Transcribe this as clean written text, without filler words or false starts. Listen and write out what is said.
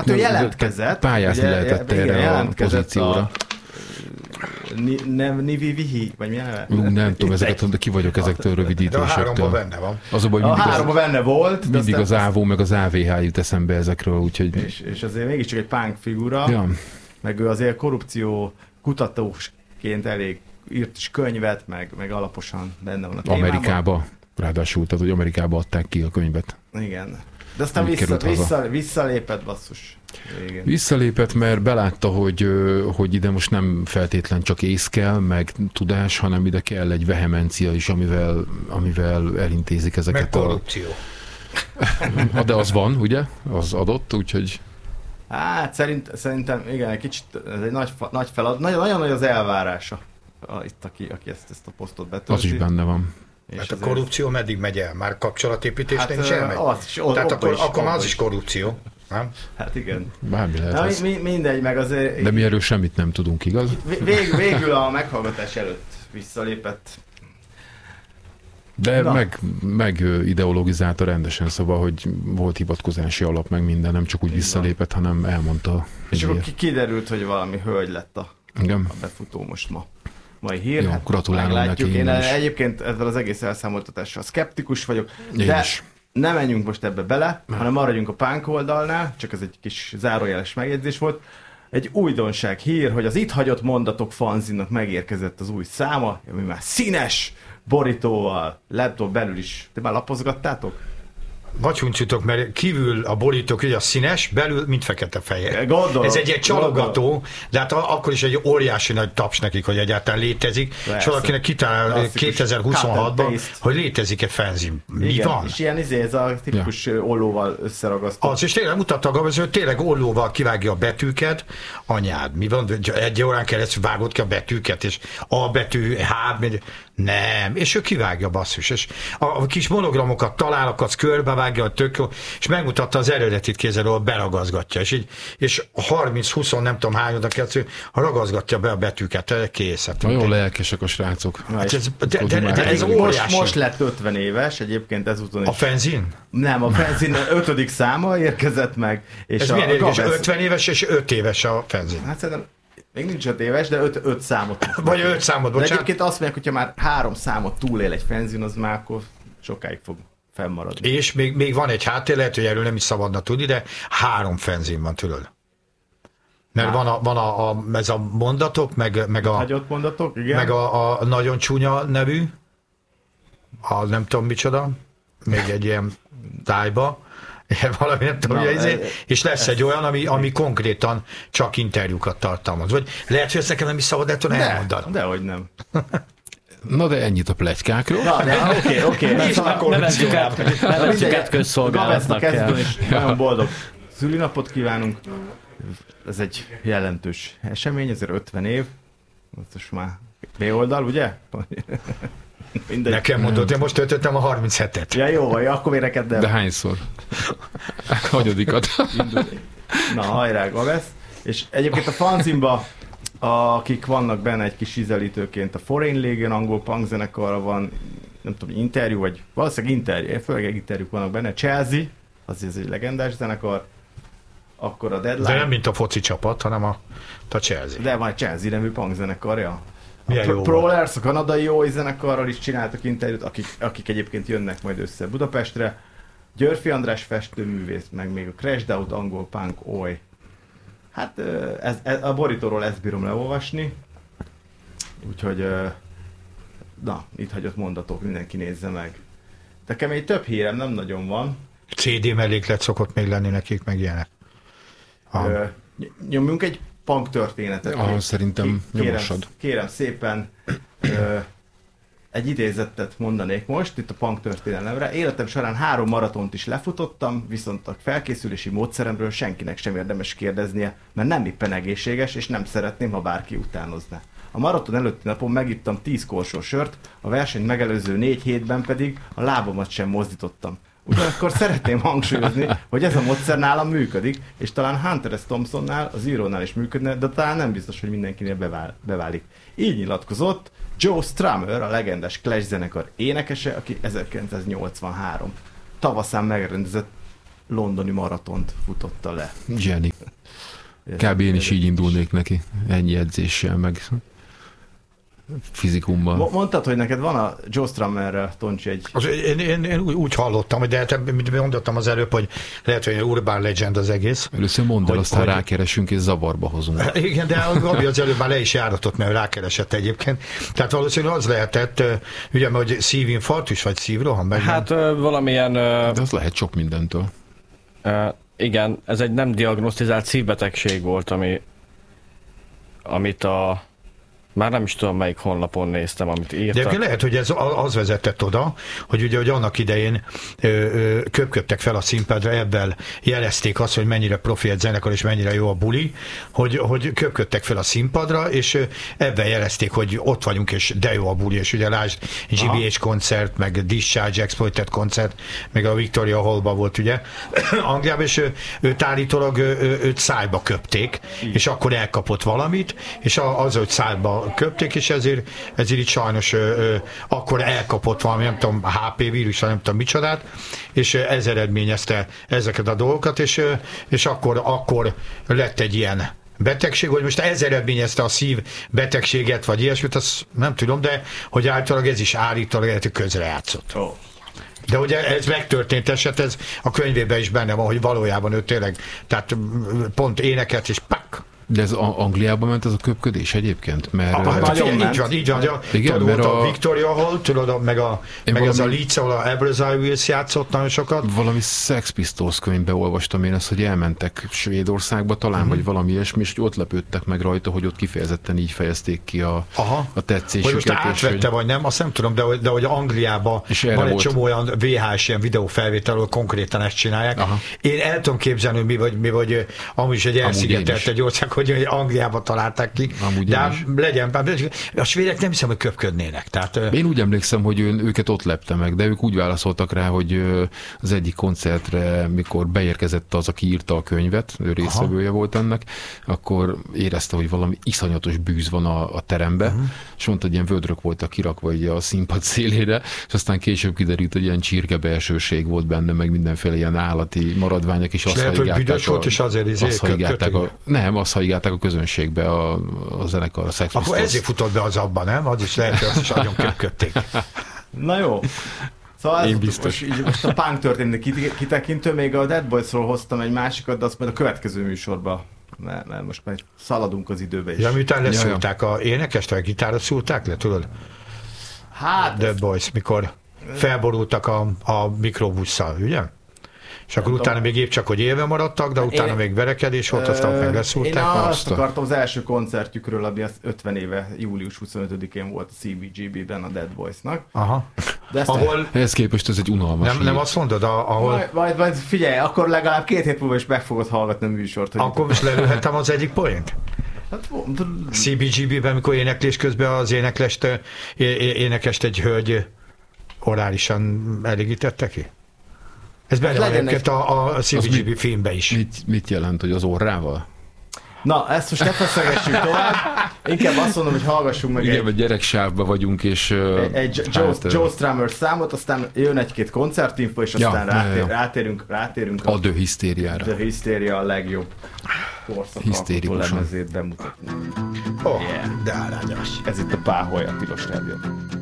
Hát ő jelentkezett. Pályázni lehetett erre a pozícióra. Nivi Vihi, vagy mi neve? Nem tudom, ezeket, de ki vagyok ezektől rövidítésektől. De a háromban benne van. Az a baj, háromban benne volt. Mindig az AVO meg az AVH jut eszembe ezekről, úgyhogy... És azért mégiscsak egy punk figura, ja. Meg ő azért korrupció kutatósként elég írt is könyvet, meg alaposan benne van a témában. Amerikába, ráadásul, tehát hogy Amerikába adták ki a könyvet. Igen. De aztán visszalépett, basszus. Igen. Visszalépett, mert belátta, hogy ide most nem feltétlen csak ész kell, meg tudás, hanem ide kell egy vehemencia is, amivel elintézik ezeket meg korrupció. De az van, ugye? Az adott, úgyhogy... Hát szerintem igen, egy kicsit ez egy nagy feladat. Nagyon nagy az elvárása itt, aki ezt a posztot betölti. Az is benne van. Mert a korrupció meddig megy el? Már kapcsolatépítésnél is elmegy? Tehát akkor már az is korrupció. Nem? Hát igen. Bármi lehet az. Mindegy, meg azért... De mi erről semmit nem tudunk, igaz? Végül a meghallgatás előtt visszalépett. De meg ideologizálta rendesen, szóval, hogy volt hivatkozási alap, meg minden, nem csak úgy visszalépett, hanem elmondta. És akkor kiderült, hogy valami hölgy lett a befutó most ma. Mai hír. Jó, hát gratulálom neki. Én egyébként ezzel az egész elszámoltatással szkeptikus vagyok, de ne menjünk most ebbe bele, hanem maradjunk a punk oldalnál, csak ez egy kis zárójeles megjegyzés volt. Egy újdonság hír, hogy az Itt hagyott mondatok fanzinnak megérkezett az új száma, ami már színes borítóval, laptop belül is. Te már lapozgattátok? Vacsúncsutok, mert kívül a borítók, ugye a színes, belül mind fekete-fehér. Ez egy csalogató, de hát akkor is egy óriási nagy taps nekik, hogy egyáltalán létezik, és valakinek kitalál 2026-ban, hogy létezik egy fanzin. Mi van? És ilyen ez a tipikus ollóval összeragasztó. Az, és tényleg mutatta a hogy tényleg ollóval kivágja a betűket. Anyád, mi van? Egy órán keresztül vágott ki a betűket, és A betű, H, nem, és ő kivágja, basszus, és a kis monogramokat talál, akarsz körbevágja, tök jó, és megmutatta az eredetit kézzel, ahol beragazgatja, és 30-20 nem tudom hányodnak keresztül, ha ragazgatja be a betűket, kész. Nagyon lelkesek a srácok. De ez óriási. Most lett 50 éves, egyébként ezúton is. A fenzin? Nem, a fenzin 5. száma érkezett meg. És ez milyen érdekes, 50 éves és 5 éves a fenzin. Hát szerintem még nincs 5 éves, de 5 számot. Vagy 5 számot, bocsánat. De egyébként azt mondják, hogyha már 3 számot túlél egy fenzin, az már akkor sokáig fog fennmaradni. És még van egy háttér, lehet, hogy erről nem is szabadna tudni, de 3 fenzin van, tudod. Mert van ez a mondatok, meg a... Hagyott mondatok, igen. Meg a nagyon csúnya nevű, a nem tudom micsoda, még egy ilyen tájba, valami nem tudom, és lesz egy olyan, ami konkrétan csak interjúkat tartalmaz. Vagy lehet, hogy ezt nekem nem is szabad ettől elmondani. Dehogy nem. Na de ennyit a pletykákról. Oké. Nevezzük át közszolgálatnak kell. Nagyon boldog szülinapot kívánunk. Ez egy jelentős esemény, ezért 50 év. Most már B-oldal, ugye? Mindegy. Nekem mondod, én most töltöttem a 37-et. Ja jó, vagy akkor véreked nem. De hányszor? Hanyadikat? Na, hajrá, Gavesz. És egyébként a fanzinba, akik vannak benne egy kis ízelítőként, a Foreign Legion angol punk zenekarra van, nem tudom, interjú, vagy valószínűleg interjú, főleg interjúk vannak benne, Chelsea, az egy legendás zenekar, akkor a Deadline. De nem mint a foci csapat, hanem a Chelsea. De van egy Chelsea nevű punk zenekarja. Milyen a Prowlers, a kanadai jó zenekarral is csináltak interjút, akik egyébként jönnek majd össze Budapestre. Györfi András festőművész, meg még a Crashed Out angol punk oly. Hát a borítóról ezt bírom leolvasni. Úgyhogy na, itt hagyott mondatok, mindenki nézze meg. Nekem egy több hírem nem nagyon van. CD melléklet szokott még lenni nekik, meg ilyenek. Nyomjunk egy punk történetet. Szerintem nyomosod. Kérem szépen, egy idézetet mondanék most itt a punk történelemre. Életem során 3 maratont is lefutottam, viszont a felkészülési módszeremről senkinek sem érdemes kérdeznie, mert nem éppen egészséges, és nem szeretném, ha bárki utánozna. A maraton előtti napon megittam 10 korsó sört, a versenyt megelőző 4 hétben pedig a lábamat sem mozdítottam. Ugyanakkor szeretném hangsúlyozni, hogy ez a módszer nálam működik, és talán Hunter S. Thompsonnál, az írónál is működne, de talán nem biztos, hogy mindenkinél beválik. Így nyilatkozott Joe Strummer, a legendás Clash zenekar énekese, aki 1983 tavaszán megrendezett londoni maratont futotta le. Zseni. Kb. Én is így indulnék neki, ennyi edzéssel, meg fizikummal. Mondtad, hogy neked van a Joe Strummerrel, Toncsi, egy... Én úgy hallottam, de hát mondottam az előbb, hogy lehet, hogy urban legend az egész. Először mondd el, aztán rákeresünk és zavarba hozunk. Igen, de a Gabi az előbb már le is járatott, mert rákeresett egyébként. Tehát valószínűleg az lehetett, ugye, hogy szívinfarktus vagy szívroham? Hát valamilyen... De az lehet sok mindentől. Igen, ez egy nem diagnosztizált szívbetegség volt, amit már nem is tudom, melyik honlapon néztem, amit írtak. De lehet, hogy ez az vezetett oda, hogy ugye, hogy annak idején köpködtek fel a színpadra, ebben jelezték azt, hogy mennyire profi egy zenekar, és mennyire jó a buli, hogy köpködtek fel a színpadra, és ebben jelezték, hogy ott vagyunk, és de jó a buli, és ugye lásd, GBH koncert, meg Discharge Exploited koncert, meg a Victoria Hallba volt, ugye, Angliában, és őt állítólag őt szájba köpték, és akkor elkapott valamit, és az, hogy szájba köpték, és ezért itt sajnos akkor elkapott valami, nem tudom, HP vírus, nem tudom micsodát, és ez eredményezte ezeket a dolgokat, és akkor lett egy ilyen betegség, hogy most ez eredményezte a szív betegséget, vagy ilyesmit, azt nem tudom, de hogy általában ez is állítólag közrejátszott. Oh. De ugye ez megtörtént eset, ez a könyvében is benne van, hogy valójában ő tényleg, tehát pont énekelt, és pak! De ez Angliában ment ez a köpködés egyébként? Mert így van. Igen, tudod, mert a Victoria Hall, tudod, meg ez a Leeds, ahol a Aberystwyth Wills játszott nagyon sokat. Valami Sex Pistols könyvbe olvastam én ezt, hogy elmentek Svédországba talán, vagy valami ilyesmi, és ott lepődtek meg rajta, hogy ott kifejezetten így fejezték ki a tetszésüket. Hogy most átvette, vagy nem, azt nem tudom, de hogy Angliában van egy csomó olyan VHS ilyen videófelvétel, ahol konkrétan ezt csinálják. Aha. Én el tudom képzelni, hogy mi vagy amúgy is egy elszigetelt egy ország, hogy Angliába találták ki. De legyen, a svédek nem hiszem, hogy köpködnének. Tehát, én úgy emlékszem, hogy őket ott lepte meg, de ők úgy válaszoltak rá, hogy az egyik koncertre, mikor beérkezett az, aki írta a könyvet, ő résztvevője volt ennek, akkor érezte, hogy valami iszonyatos bűz van a terembe, és mondta, hogy ilyen vödrök voltak kirakva a színpad szélére, és aztán később kiderült, hogy ilyen csirke belsőség volt benne, meg mindenféle ilyen állati maradványok, és azt haigálták a közönségbe a zenekar, a Sex Pistols. Akkor ezért futott be az abban, nem? Az is lehet, hogy azt is nagyon köpködték. Na jó. Szóval most a punk történet kitekintő, még a Dead Boysról hoztam egy másikat, de azt majd a következő műsorba, mert most már szaladunk az időbe is. Ja, miután leszúrták a énekest, vagy a gitára szúrták le, tudod? Hát... Dead Boys, mikor felborultak a mikrobusszal, ugye? És akkor utána még épp csak, hogy élve maradtak, de utána még verekedés volt, aztán meg leszúrták. Én azt akartam, az első koncertjükről, ami az 50 éve, július 25-én volt a CBGB-ben a Dead Boysnak. Aha. Ehhez képest ez egy unalmas. Nem azt mondod, ahol... Majd figyelj, akkor legalább 2 hét múlva is meg fogod hallgatni a műsort. Hogy akkor most lelőhetem az egyik poént? Hát, CBGB-ben, amikor éneklés közben az énekest egy hölgy orálisan elégítette ki? Ez benne van egyébként a CBGB filmbe is. Mit jelent, hogy az orrával? Na, ezt most ne feszegessük tovább. Inkább azt mondom, hogy hallgassunk meg. Igen, egy gyereksávban vagyunk, és... Egy Joe Strummer számot, aztán jön egy-két koncertinfo, és aztán rátérünk a The Hysteria-ra. The Hysteria a legjobb korszakalkotó lemezét bemutatni. De arányos. Ez itt a Páholy, a Tilos Rádió.